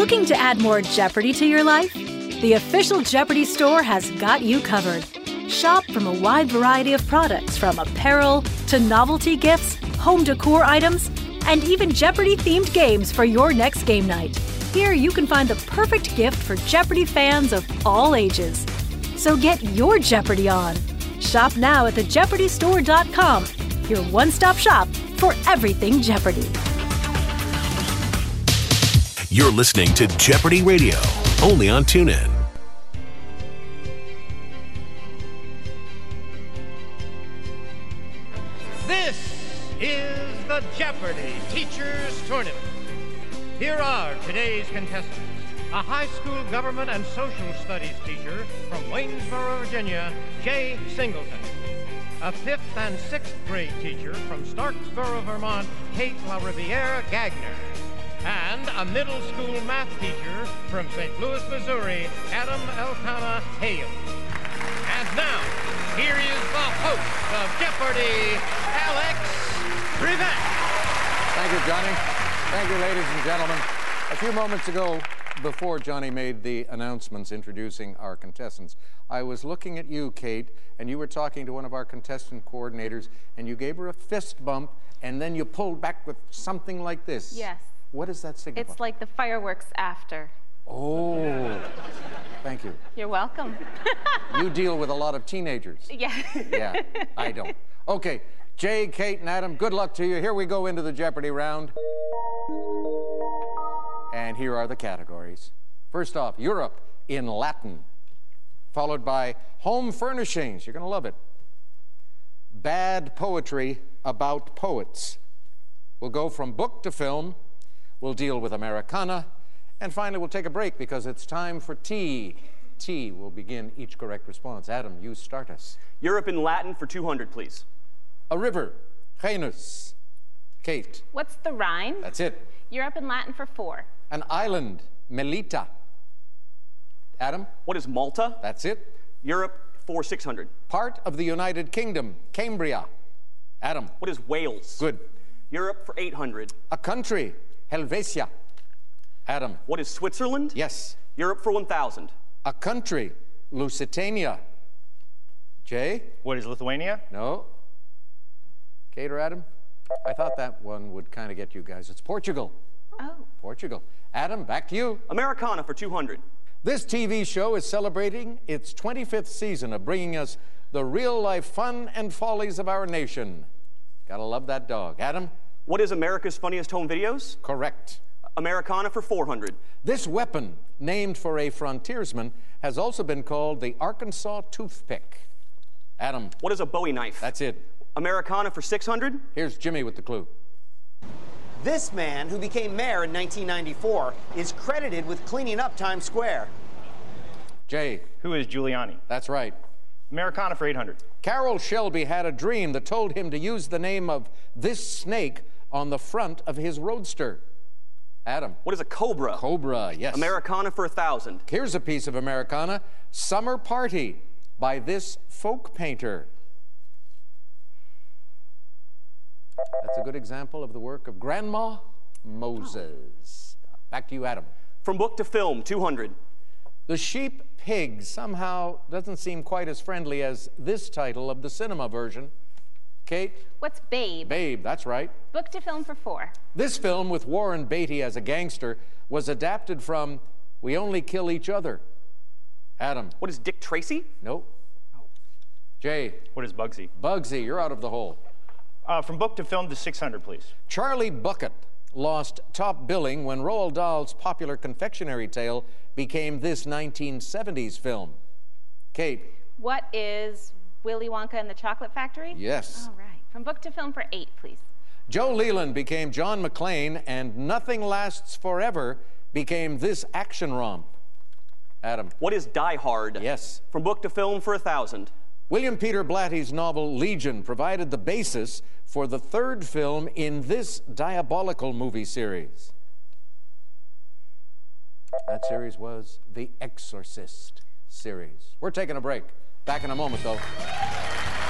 Looking to add more Jeopardy to your life? The official Jeopardy store has got you covered. Shop from a wide variety of products, from apparel to novelty gifts, home decor items, and even Jeopardy-themed games for your next game night. Here you can find the perfect gift for Jeopardy fans of all ages. So get your Jeopardy on. Shop now at thejeopardystore.com, your one-stop shop for everything Jeopardy. You're listening to Jeopardy Radio, only on TuneIn. This is the Jeopardy Teachers Tournament. Here are today's contestants. A high school government and social studies teacher from Waynesboro, Virginia, Jay Singleton. A 5th and 6th grade teacher from Starksboro, Vermont, Kate LaRiviere Gagner. And a middle school math teacher from St. Louis, Missouri, Adam Elkanah Hale. And now, here is the host of Jeopardy, Alex Trebek. Thank you, Johnny. Thank you, ladies and gentlemen. A few moments ago, before Johnny made the announcements introducing our contestants, I was looking at you, Kate, and you were talking to one of our contestant coordinators, and you gave her a fist bump, and then you pulled back with something like this. Yes. What does that signify? It's like the fireworks after. Oh, thank you. You're welcome. You deal with a lot of teenagers. Yeah. Yeah, I don't. Okay, Jay, Kate, and Adam, good luck to you. Here we go into the Jeopardy round. And here are the categories. First off, Europe in Latin, followed by home furnishings. You're going to love it. Bad poetry about poets. We'll go from book to film. We'll deal with Americana. And finally, we'll take a break because it's time for tea. T will begin each correct response. Adam, you start us. Europe in Latin for 200, please. A river, Rhenus. Kate. What's the rhyme? That's it. Europe in Latin for 4. An island, Melita. Adam. What is Malta? That's it. Europe for 600. Part of the United Kingdom, Cambria. Adam. What is Wales? Good. Europe for 800. A country, Helvetia. Adam. What is Switzerland? Yes. Europe for 1,000. A country, Lusitania. Jay? What is Lithuania? No. Kate or Adam? I thought that one would kind of get you guys. It's Portugal. Oh. Portugal. Adam, back to you. Americana for 200. This TV show is celebrating its 25th season of bringing us the real-life fun and follies of our nation. Gotta love that dog. Adam? What is America's Funniest Home Videos? Correct. Americana for 400. This weapon, named for a frontiersman, has also been called the Arkansas toothpick. Adam? What is a Bowie knife? That's it. Americana for 600. Here's Jimmy with the clue. This man, who became mayor in 1994, is credited with cleaning up Times Square. Jay? Who is Giuliani? That's right. Americana for 800. Carroll Shelby had a dream that told him to use the name of this snake on the front of his roadster. Adam? What is a cobra? Cobra, yes. Americana for 1,000. Here's a piece of Americana. Summer Party by this folk painter. That's a good example of the work of Grandma Moses. Back to you, Adam. From book to film, 200. The Sheep Pig somehow doesn't seem quite as friendly as this title of the cinema version. Kate? What's Babe? Babe, that's right. Book to film for 4. This film with Warren Beatty as a gangster was adapted from We Only Kill Each Other. Adam? What is Dick Tracy? Nope. Jay? What is Bugsy? Bugsy, you're out of the hole. From book to film to 600, please. Charlie Bucket lost top billing when Roald Dahl's popular confectionery tale became this 1970s film. Kate? What is Willy Wonka and the Chocolate Factory? Yes. All right. From book to film for 8, please. Joe Leland became John McClane, and Nothing Lasts Forever became this action romp. Adam? What is Die Hard? Yes. From book to film for 1,000. William Peter Blatty's novel Legion provided the basis for the 3rd film in this diabolical movie series. That series was the Exorcist series. We're taking a break. Back in a moment, though.